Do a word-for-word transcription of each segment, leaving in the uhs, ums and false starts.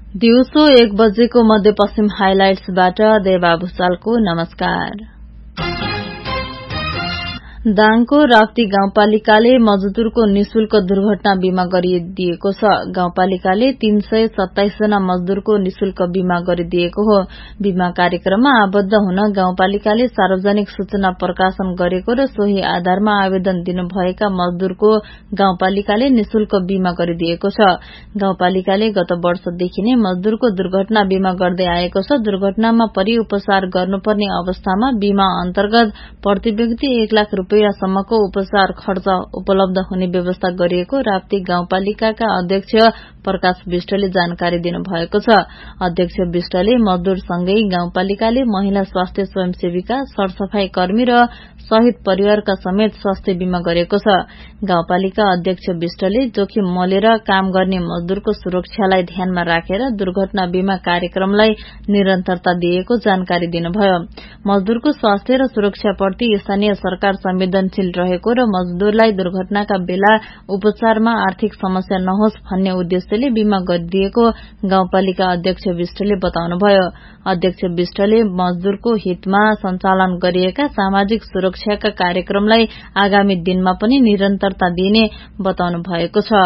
दिउँसो एक बजेको मध्यपश्चिम हाइलाइट्सबाट देवा भुसालको नमस्कार। दाङको राप्ती गाउँपालिकाले मजदूरको निशुल्क दुर्घटना बीमा गरिदिएको छ। गाउँपालिकाले तीन सय सत्ताइस जना मजदूरको निशुल्क बीमा गरिदिएको हो। बीमा कार्यक्रममा आबद्ध हुन गाउँपालिकाले सार्वजनिक सूचना प्रकाशन गरेको र सोही आधारमा आवेदन दिनुभएका मजदूरको गाउँपालिकाले निशुल्क बीमा गरिदिएको छ। गाउँपालिकाले गत वर्षदेखि नै मजदूरको दुर्घटना बीमा गर्दै आएको छ। दुर्घटनामा परि उपचार गर्नुपर्ने अवस्थामा बीमा अन्तर्गत प्रति व्यक्ति एक लाख रुपियाँसम्मको उपचार खर्च उपलब्ध हुने व्यवस्था गरिएको राप्ती गाउँपालिकाका अध्यक्ष प्रकाश विष्टले जानकारी दिनुभएको छ। अध्यक्ष विष्टले मजदूरसँगै गाउँपालिकाले महिला स्वास्थ्य स्वयंसेविका, सरसफाई कर्मी र शहीद परिवारका समेत स्वास्थ्य बीमा गरेको छ। गाउँपालिका अध्यक्ष विष्टले जोखिम मोलेर काम गर्ने मजदूरको सुरक्षालाई ध्यानमा राखेर दुर्घटना बीमा कार्यक्रमलाई निरन्तरता दिएको जानकारी दिनुभयो। मजदूरको स्वास्थ्य र सुरक्षाप्रति स्थानीय सरकार संवेदनशील रहेको र मजदूरलाई दुर्घटनाका बेला उपचारमा आर्थिक समस्या नहोस् भन्ने उद्देश्यले बीमा गरिदिएको गाउँपालिका अध्यक्ष विष्टले बताउनुभयो। अध्यक्ष विष्टले मजदूरको हितमा सञ्चालन गरिएका सामाजिक सुरक्षाका कार्यक्रमलाई आगामी दिनमा पनि निरन्तरता दिने बताउनु भएको छ।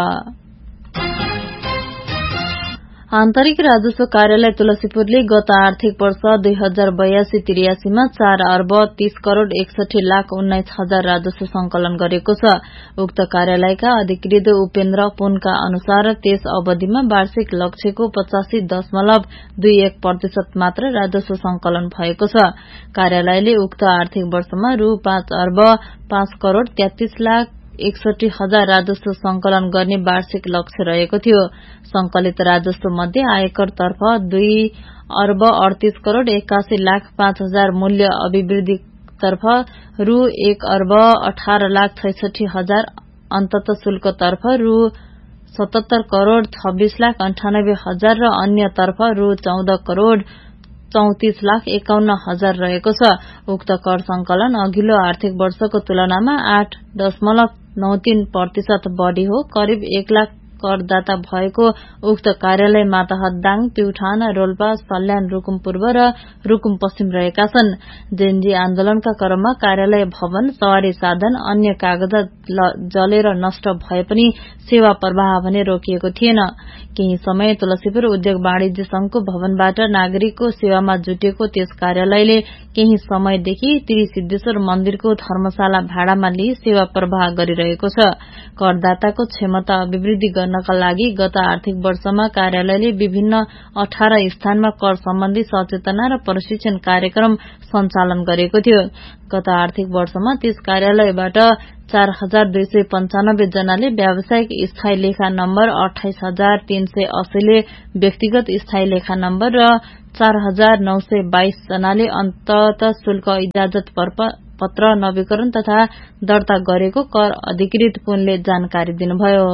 आन्तरिक राजस्व कार्यालय तुलसीपुरले गत आर्थिक वर्ष दुई हजार बयासी त्रियासीमा चार अर्ब तीस करोड़ एकसठी लाख उन्नाइस हजार राजस्व संकलन गरेको छ। उक्त कार्यालयका अधिकृत उपेन्द्र पुनका अनुसार त्यस अवधिमा वार्षिक लक्ष्यको पचासी दशमलव दुई एक प्रतिशत मात्र राजस्व संकलन भएको छ। कार्यालयले उक्त आर्थिक वर्षमा रू पाँच अर्ब पाँच करोड़ तेत्तीस लाख एकसठी हजार राजस्व संकलन गर्ने वार्षिक लक्ष्य रहेको थियो। संकलित राजस्व मध्ये आयकर तर्फ दुई अर्ब अडतीस करोड़ एकासी लाख पाँच हजार, मूल्य अभिवृद्धि तर्फ रू एक अर्ब अठारह लाख छैसठी हजार, अन्तत शुल्क तर्फ रू सतहत्तर करोड़ छब्बीस लाख अन्ठानब्बे हजार र अन्य तर्फ रू चौध करोड़ चौतिस लाख एकाउन्न हजार रहेको छ। उक्त कर संकलन अघिल्लो आर्थिक वर्षको तुलनामा आठ दशमलव नौ तीन प्रतिशत बढ़ी हो। करिब एक लाख करदाता भएको उक्त कार्यालय माताहत दाङ, प्युठान, रोल्पा, सल्यान, रुकुम पूर्व र रुकुम पश्चिम रहेका छन्। जेएनजी आन्दोलनका क्रममा कार्यालय भवन, सवारी साधन, अन्य कागजात जलेर नष्ट भए पनि सेवा प्रवाह भने रोकिएको थिएन। केही समय तुलसीपुर उद्योग वाणिज्य संघको भवनबाट नागरिकको सेवामा जुटेको त्यस कार्यालयले केही समयदेखि त्रिसिद्धेश्वर मन्दिरको धर्मशाला भाडामा लिई सेवा प्रवाह गरिरहेको छ। करदाताको क्षमता अभिवृद्धि गर्नका लागि गत आर्थिक वर्षमा कार्यालयले विभिन्न अठारह स्थानमा कर सम्बन्धी सचेतना र प्रशिक्षण कार्यक्रम सञ्चालन गरेको थियो। गत आर्थिक वर्षमा त्यस कार्यालयबाट चार हजार दुई सय पञ्चानब्बे जनाले व्यावसायिक स्थायी लेखा नम्बर, अठाइस हजार तीन सय अस्सीले व्यक्तिगत स्थायी लेखा नम्बर र चार हजार नौ सय बाइस जनाले अन्तत शुल्क इजाजत पत्र नवीकरण तथा दर्ता गरेको कर अधिकृत पुनले जानकारी दिनुभयो।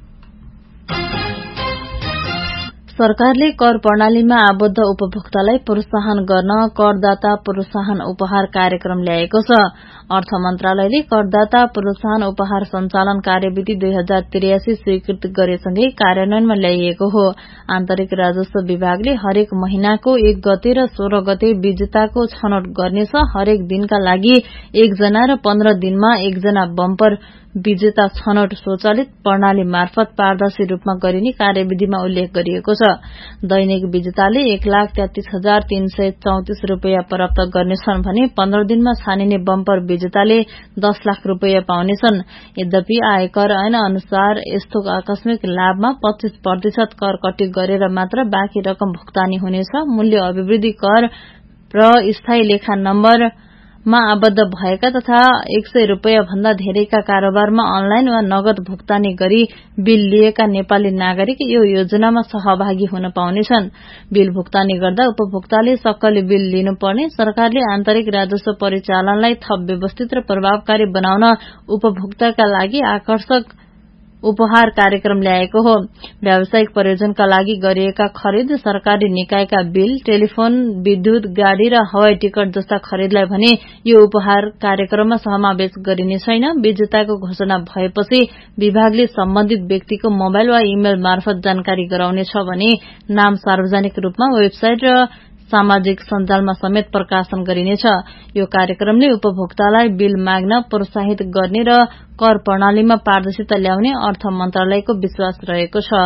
सरकारले कर प्रणालीमा आबद्ध उपभोक्तालाई प्रोत्साहन गर्न करदाता प्रोत्साहन उपहार कार्यक्रम ल्याएको छ। अर्थ मन्त्रालयले करदाता प्रोत्साहन उपहार सञ्चालन कार्यविधि दुई हजार त्रियासी स्वीकृत गरेसँगै कार्यान्वयनमा ल्याइएको हो। आन्तरिक राजस्व विभागले हरेक महिनाको एक गते र सोह्र गते विजेताको छनौट गर्नेछ। हरेक दिनका लागि एकजना र पन्ध्र दिनमा एकजना बम्पर विजेता छनौट स्वचालित प्रणाली मार्फत पारदर्शी रूपमा गरिने कार्यविधिमा उल्लेख गरिएको छ। दैनिक विजेताले एक लाख तेत्तीस हजार तीन सय चौतिस रूपियाँ प्राप्त गर्नेछन् भने पन्ध्र दिनमा छानिने बम्पर विजेताले दस लाख रूपियाँ पाउनेछन्। यद्यपि आयकर ऐन अनुसार यस्तो आकस्मिक लाभमा पच्चीस प्रतिशत कर कटी गरेर मात्र बाँकी रकम भुक्तानी हुनेछ। मूल्य अभिवृद्धि कर र स्थायी लेखा नम्बर मा आबद्ध भएका तथा एक सय रूपियाँ भन्दा धेरैका कारोबारमा अनलाइन वा नगद भुक्तानी गरी बिल लिएका नेपाली नागरिक यो योजनामा सहभागी हुन पाउनेछन्। बिल भुक्तानी गर्दा उपभोक्ताले सक्कली बिल लिनुपर्ने। सरकारले आन्तरिक राजस्व परिचालनलाई थप व्यवस्थित र प्रभावकारी बनाउन उपभोक्ताका लागि आकर्षक उपहार कार्यक्रम ल्याएको हो। व्यावसायिक प्रयोजनका लागि गरिएका खरिद, सरकारी निकायका बिल, टेलिफोन, विद्युत, गाड़ी र हवाई टिकट जस्ता खरिदलाई भने यो उपहार कार्यक्रममा समावेश गरिने छैन। विजेताको घोषणा भएपछि विभागले सम्बन्धित व्यक्तिको मोबाइल वा इमेल मार्फत जानकारी गराउनेछ भने नाम सार्वजनिक रूपमा वेबसाइट र सामाजिक सञ्जालमा समेत प्रकाशन गरिनेछ। यो कार्यक्रमले उपभोक्तालाई बिल माग्न प्रोत्साहित गर्ने र कर प्रणालीमा पारदर्शिता ल्याउने अर्थ मन्त्रालयको विश्वास रहेको छ।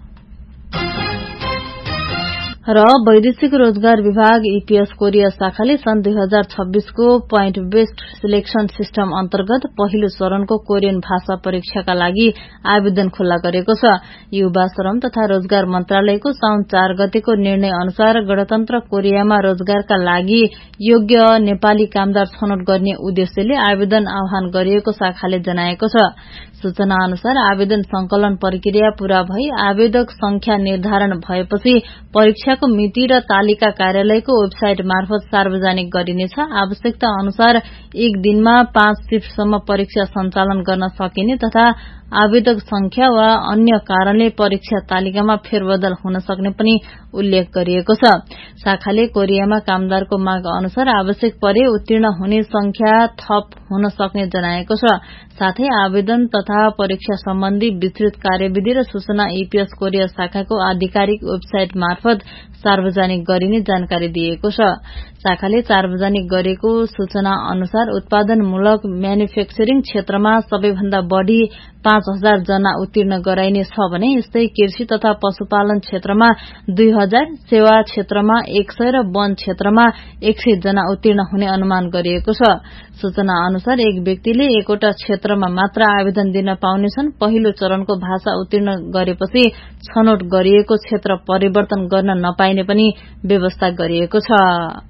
र वैदेशिक रोजगार विभाग ईपीएस कोरिया शाखाले सन् दुई हजार छब्बीसको पोइन्ट बेस्ड सिलेक्सन सिस्टम अन्तर्गत पहिलो चरणको कोरियन भाषा परीक्षाका लागि आवेदन खुल्ला गरेको छ। युवा श्रम तथा रोजगार मन्त्रालयको साउन चार गतेको निर्णय अनुसार गणतन्त्र कोरियामा रोजगारका लागि योग्य नेपाली कामदार छनौट गर्ने उद्देश्यले आवेदन आह्वान गरिएको शाखाले जनाएको छ। सूचना अनुसार आवेदन संकलन प्रक्रिया पूरा भई आवेदक संख्या निर्धारण भएपछि परीक्षाको मिति र तालिका कार्यालयको वेबसाइट मार्फत सार्वजनिक गरिनेछ। आवश्यकता अनुसार एक दिनमा पाँच शिफ्टसम्म परीक्षा सञ्चालन गर्न सकिने तथा आवेदक संख्या वा अन्य कारणले परीक्षा तालिकामा फेरबदल हुन सक्ने पनि उल्लेख गरिएको छ। शाखाले कोरियामा कामदारको माग अनुसार आवश्यक परे उत्तीर्ण हुने संख्या थप हुन सक्ने जनाएको छ। साथै आवेदन तथा परीक्षा सम्बन्धी विस्तृत कार्यविधि र सूचना ईपीएस कोरिया शाखाको आधिकारिक वेबसाइट मार्फत सार्वजनिक गरिने जानकारी दिएको छ। शाखाले सार्वजनिक गरेको सूचना अनुसार उत्पादनमूलक म्यानुफ्याक्चरिङ क्षेत्रमा सबैभन्दा बढ़ी पाँच हजार जना उत्तीर्ण गराइने छ भने यस्तै कृषि तथा पशुपालन क्षेत्रमा दुई हजार, सेवा क्षेत्रमा एक सय र वन क्षेत्रमा एक सय जना उत्तीर्ण हुने अनुमान गरिएको छ। सूचना अनुसार एक व्यक्तिले एकवटा क्षेत्रमा मात्र आवेदन दिन पाउनेछन्। पहिलो चरणको भाषा उत्तीर्ण गरेपछि छनौट गरिएको क्षेत्र परिवर्तन गर्न नपाइने पनि व्यवस्था गरिएको छ।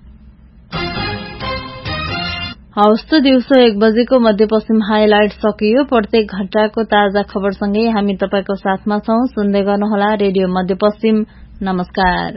हवस् त दिउँसो एक बजेको मध्यपश्चिम हाइलाइट सकियो। प्रत्येक घण्टाको ताजा खबरसँगै हामी तपाईको साथमा छौं। सुन्दै गर्नुहोला रेडियो मध्यपश्चिम। नमस्कार।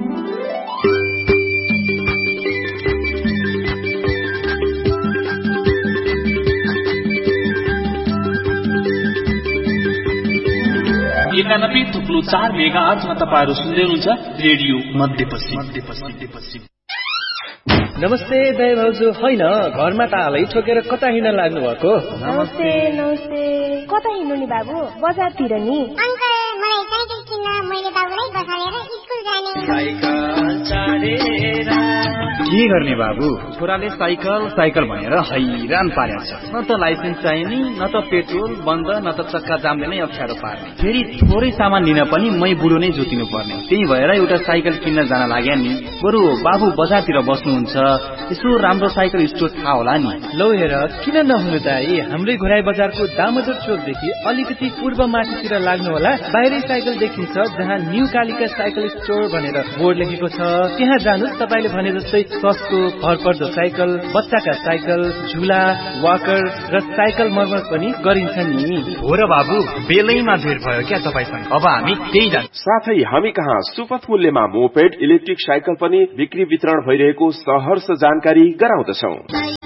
एकानब्बे थुप्लो चार मेगा आठमा तपाईहरु सुन्दै हुनुहुन्छ रेडियो मध्यपश्चिम। नमस्ते दाइ भाउजू, होइन घरमा तालै ठोकेर कता हिँड्न लाग्नु भएको? नमस्ते नमस्ते। कता हिँड्नु नि बाबु? बजारतिर नि। अंकल मलाई साइकल किन्न, मैले बाबुलाई बसालेर स्कुल जाने। साइकल चढेर के गर्ने बाबु? छोराले साइकल साइकल भनेर हैरान पारेको छ। न त लाइसेन्स चाहिने, न त पेट्रोल बन्द, न त चक्का जामले नै अप्ठ्यारो पार्ने। फेरि थोरै सामान लिन पनि मै बुढो नै जोतिनु पर्ने। त्यही भएर एउटा साइकल किन्न जान लाग्या नि। बरु बाबु बजारतिर बस्नुहुन्छ, यसो राम्रो साइकल स्टोर थाहा होला नि। लौ हेर, किन नहुनु दाइ? हाम्रै घोराई बजारको दामोदर चोकदेखि अलिकति पूर्व माथितिर लाग्नु होला। बाहिरै साइकल देखिन्छ जहाँ न्यू कालिका साइकल स्टोर भनेर बोर्ड लेखेको छ। त्यहाँ जानुस्, तपाईले भने जस्तै सस्तो भरपर्दो साइकल, बच्चाका साइकल, झुला, वाकर र साइकल मर्मत पनि गरिन्छ नि। हो र बाबु, बेलैमा भेट भयो क्या तपाईसँग। अब हामी त्यही जान्छौँ। साथै हामी कहाँ सुपथ मूल्यमा मोपेड, इलेक्ट्रिक साइकल पनि बिक्री वितरण भइरहेको सहर्ष जानकारी गराउँदछौं।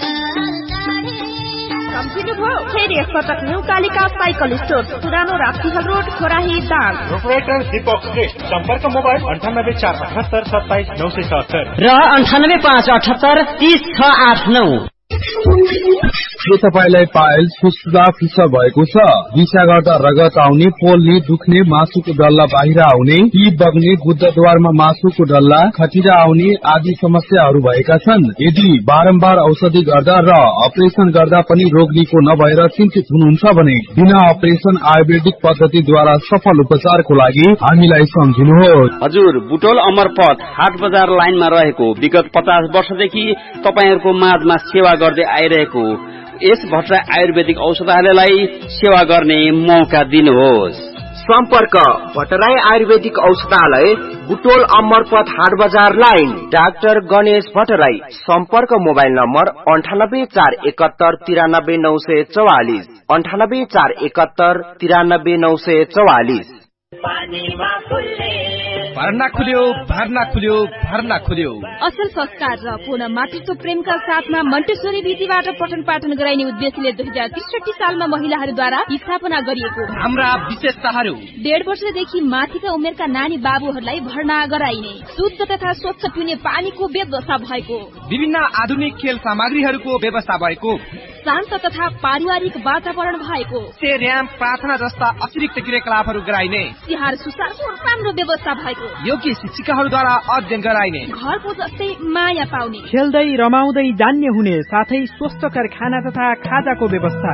फेरि एकपटक न्यू कालिका साइकल स्टोर, पुरानो राप्तीहल रोड, खोराही दाङ। प्रोपराइटर दीपक श्रेष्ठ। सम्पर्क मोबाइल अन्ठानब्बे चार अठहत्तर सत्ताइस नौ सय सत्तर र अन्ठानब्बे पाँच अठहत्तर तीस छ आठ नौ। के तपाईलाई पाइल्स फुस्फुसा फिस्सा भएको छ? दिशा गर्दा रगत आउने, पोल्ने, दुख्ने, मासुको डल्ला बाहिर आउने, पी बग्ने, गुद्दाद्वारमा मासुको डल्ला, खटिरा आउने आदि समस्याहरू भएका छन्? यदि बारम्बार औषधि गर्दा र अपरेसन गर्दा पनि रोग निको नभएर चिन्तित हुनुहुन्छ भने बिना अपरेसन आयुर्वेदिक पद्धतिद्वारा सफल उपचारको लागि हामीलाई सम्झिनुहोस्। हजुर, बुटोल अमरपथ हाट बजार लाइनमा रहेको विगत पचास वर्षदेखि तपाईहरुको माझमा सेवा गर्दै आइरहेको यस भट्टराई आयुर्वेदिक औषधालयलाई सेवा गर्ने मौका दिनुहोस्। सम्पर्क भट्टराई आयुर्वेदिक औषधालय, बुटोल अमरपथ हाट बजार लाइन, डाक्टर गणेश भट्टराई। सम्पर्क मोबाइल नम्बर अन्ठानब्बे चार एकहत्तर तिरानब्बे नौ सय चौवालिस अन्ठानब्बे चार एकहत्तर तिरानब्बे नौ सय चौवालिस। पानीमा फुल्ने भर्ना खुल्यो भर्ना खुल्यो भर्ना खुल्यो। असल संस्कार र पूर्ण मातृत्व प्रेमका साथमा मन्टेश्वरी विधिबाट पठन पाठन गराइने उद्देश्यले दुई हजार त्रिसठी सालमा महिलाहरूद्वारा स्थापना गरिएको हाम्रा विशेषताहरू डेढ वर्षदेखि माथिका उमेरका नानी बाबुहरूलाई भर्ना गराइने शुद्ध तथा स्वच्छ पिउने पानीको व्यवस्था भएको विभिन्न आधुनिक खेल सामग्रीहरूको व्यवस्था भएको शान्त तथा पारिवारिक वातावरण भएको स्टेडियम प्रार्थना जस्ता अतिरिक्त क्रियाकलापहरू गराइने तिहार सुसारको राम्रो व्यवस्था भएको योग्य शिक्षिकाहरूद्वारा अध्ययन गराइने घरको जस्तै माया पाउने खेल्दै रमाउँदै जान्ने हुने साथै स्वस्थकर खाना तथा खाजाको व्यवस्था।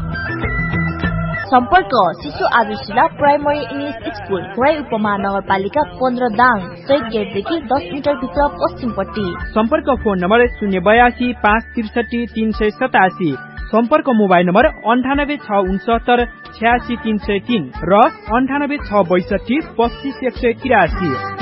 सम्पर्क शिशु आदर्शिला प्राइमरी इङ्ग्लिस स्कुल खुवाई उपमा नगरपालिका पन्ध्र दाङ सहित गेटदेखि दस मिटर भित्र पश्चिमपट्टि। सम्पर्क फोन नम्बर शून्य बयासी पाँच त्रिसठी तीन सय सतासी। सम्पर्क मोबाइल नम्बर अन्ठानब्बे छ उनसत्तर छ्यासी तीन सय तीन र अन्ठानब्बे छ बैसठी पच्चिस एक सय तिरासी।